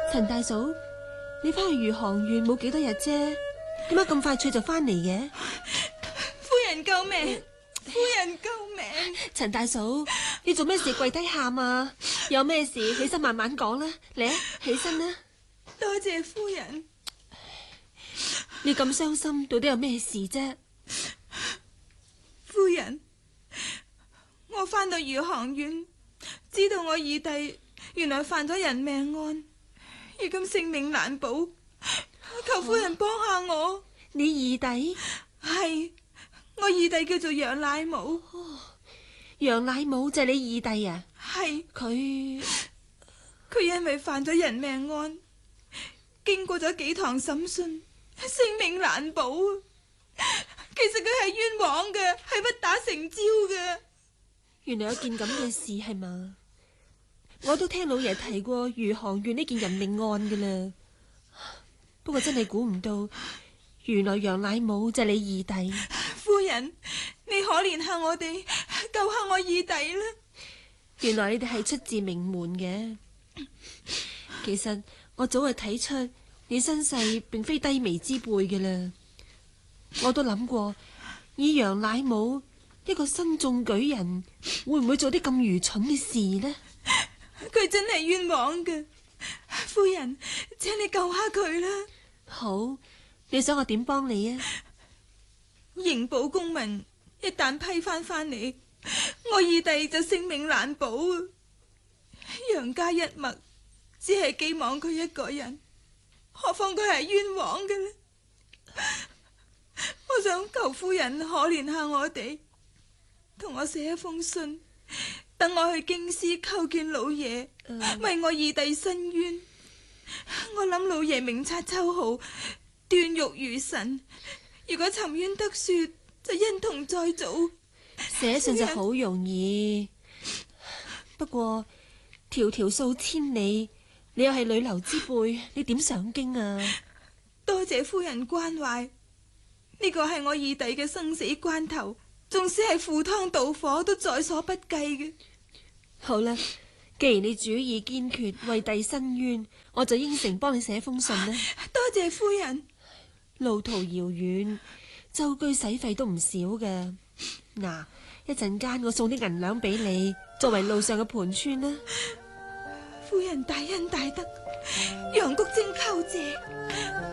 陳大嫂，你翻去余杭縣冇幾多日啫，點解咁快脆就翻嚟嘅？ 夫人救命！夫人救命！ 陳大嫂，你做咩事跪低喊啊？有咩事起身慢慢講啦，嚟，起身啦！ 多謝夫人。 你咁傷心，到底有咩事啫？ 夫人，我翻到余杭縣，知道我二弟原來犯咗人命案，如今性命難保，求夫人幫下我。 你二弟？ 係，我二弟叫做楊乃武。 楊乃武就係你二弟啊？ 係。 佢因為犯咗人命案，經過咗幾堂審訊，性命難保。其實佢係冤枉嘅，係不打成招嘅。 原來有件咁嘅事係嘛？我都聽老爺提過余杭縣呢件人命案噶啦，不過真係估唔到，原來楊乃武就係你二弟。 夫人，你可憐下我哋，救下我二弟啦！ 原來你哋係出自名門嘅。其實我早就睇出你身世並非低微之輩嘅啦。我都諗過，以楊乃武一個身中舉人，會唔會做啲咁愚蠢嘅事呢？ 佢真係冤枉嘅，夫人，請你救下佢啦。 好，你想我點幫你啊？ 刑部公文一旦批翻嚟，我二弟就性命難保啊！楊家一脈只係寄望佢一個人，何況佢係冤枉嘅呢？我想求夫人可憐下我哋，同我寫一封信，等我去京師叩見老爺，為我二弟申冤。我諗老爺明察秋毫，斷獄如神，如果沉冤得雪，就恩同再造。 寫信就好容易，不過迢迢數千里，你又係女流之輩，你點上京啊？ 多謝夫人關懷，呢個係我二弟嘅生死關頭，縱使係赴湯蹈火都在所不計嘅。 好啦，既然你主意堅決為弟申冤，我就應承幫你寫封信啦。 多謝夫人。 路途遙遠，舟車使費都唔少嘅。嗱，一陣間我送啲銀兩俾你，作為路上嘅盤纏啦。 夫人大恩大德，楊谷精叩謝。